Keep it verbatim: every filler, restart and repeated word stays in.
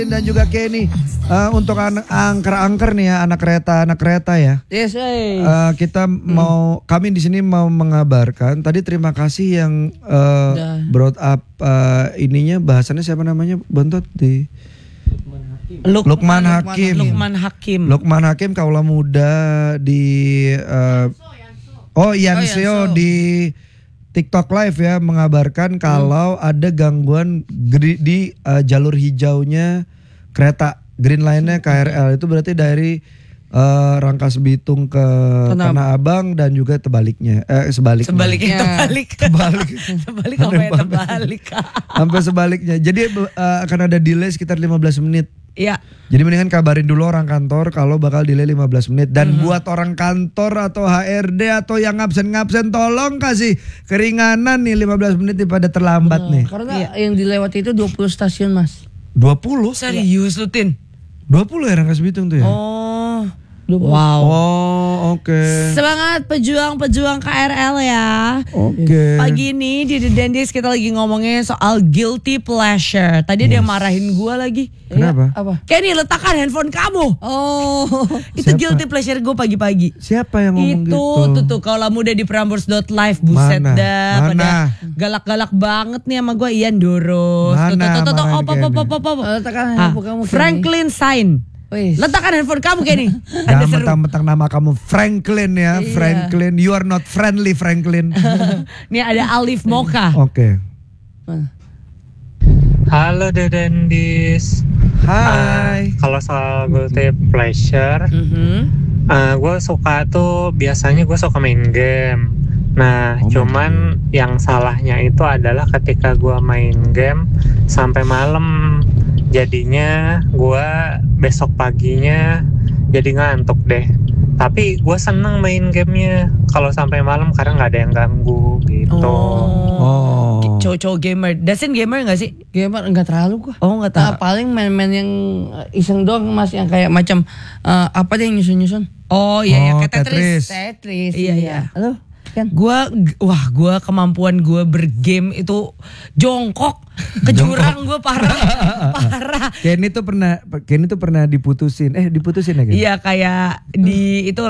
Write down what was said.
Dan juga Kenny uh, untuk anak angker-angker nih ya, anak kereta anak kereta ya. Yes, hey. Uh, kita hmm. mau kami di sini mau mengabarkan tadi terima kasih yang uh, brought up uh, ininya bahasannya siapa namanya Bontot di Luk, Lukman Hakim. Lukman Hakim. Lukman Hakim kaula muda di uh, oh Yanseo oh, di TikTok Live ya mengabarkan kalau hmm. ada gangguan di, di uh, jalur hijaunya kereta Green Line-nya K R L itu berarti dari uh, Rangkas Bitung ke Kenapa? Tanah Abang dan juga tebaliknya eh sebaliknya. Sebaliknya terbalik. Terbalik. Terbalik sampai terbalik. Sampai sebaliknya. Jadi uh, akan ada delay sekitar lima belas menit. Iya. Jadi mendingan kabarin dulu orang kantor kalau bakal delay lima belas menit. Dan mm-hmm. buat orang kantor atau H R D atau yang ngabsen-ngabsen tolong kasih keringanan nih lima belas menit pada terlambat Bener, nih. Karena iya. yang dilewati itu dua puluh stasiun mas. dua puluh? Serius lu Tin? dua puluh ya Rangkas Bitung tuh ya? Oh. Wow. Oh oke. Okay. Semangat pejuang-pejuang K R L ya. Oke. Okay. Pagi ini di The Dendis kita lagi ngomongin soal guilty pleasure. Tadi yes. dia marahin gue lagi. Kenapa? Ya, apa? Kenny letakkan handphone kamu. Oh. Itu Siapa? guilty pleasure gue pagi-pagi. Siapa yang ngomong itu, gitu? Itu tuh tuh kalau muda di prambors dot live buset Mana? dah. Mana? Pada galak-galak banget nih sama gue Ian Doros. Mana? Tuh tuh tuh tuh. Mana Oh, pop pop pop pop. Letakkan handphone kamu. Franklin Sign. Wih. Letakkan handphone kamu Kenny. Jangan mentang-mentang nama kamu Franklin ya. Iya. Franklin, you are not friendly Franklin. Nih ada Alif Mocha. Oke. Okay. Halo The Dendis. Hai. Uh, kalau soal guilty pleasure, mm-hmm. uh, gue suka tuh biasanya gue suka main game. Nah, oh, cuman man. yang salahnya itu adalah ketika gue main game sampai malam. Jadinya gue besok paginya jadi ngantuk deh. Tapi gue seneng main gamenya kalau sampai malam karena nggak ada yang ganggu gitu. Oh. oh. Cowok-cowok gamer, Dasin gamer nggak sih? Gamer nggak terlalu gua. Oh nggak terlalu. Nah, paling main-main yang iseng doang mas, yang kayak macam uh, apa deh yang nyusun-nyusun. Oh iya ya, oh, kayak Tetris. Tetris. Iya iya. Halo. Kan? Gua wah gua kemampuan gua bergame itu jongkok ke jurang gua parah parah. Kenny tuh pernah Kenny tuh pernah diputusin eh diputusin ya Kenny? Iya kayak di itu